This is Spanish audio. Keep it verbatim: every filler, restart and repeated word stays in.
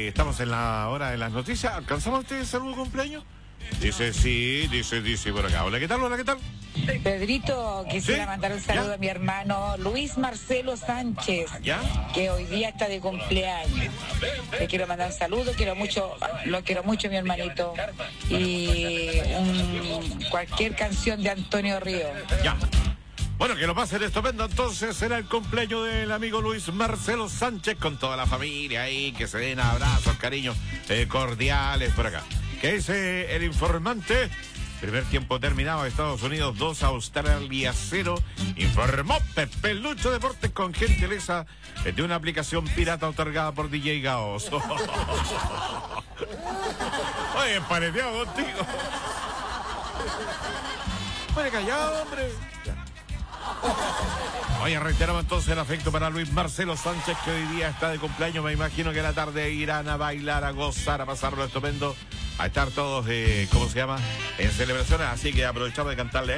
estamos en la hora de las noticias. ¿Alcanzamos este saludo cumpleaños? Dice sí, dice, dice por acá. Hola, ¿qué tal? Hola, ¿qué tal? Pedrito, quisiera ¿Sí? mandar un saludo ¿Ya? a mi hermano Luis Marcelo Sánchez, ¿Ya? que hoy día está de cumpleaños. Le quiero mandar un saludo, quiero mucho, lo quiero mucho, mi hermanito. Y un, cualquier canción de Antonio Río. Ya. Bueno, que lo pasen estupendo. Entonces será el cumpleaños del amigo Luis Marcelo Sánchez con toda la familia ahí, que se den abrazos, cariños eh, cordiales por acá. ¿Qué dice el informante? Primer tiempo terminado, Estados Unidos dos, Australia cero. Informó Pepe Lucho Deportes con gentileza de una aplicación pirata otorgada por D J Gaos. Oye, pareteado contigo. Oye, callado, hombre. Oye, reiteramos entonces el afecto para Luis Marcelo Sánchez, que hoy día está de cumpleaños. Me imagino que a la tarde irán a bailar, a gozar, a pasarlo estupendo, a estar todos, eh, ¿cómo se llama?, en celebraciones. Así que aprovechamos de cantarle a él.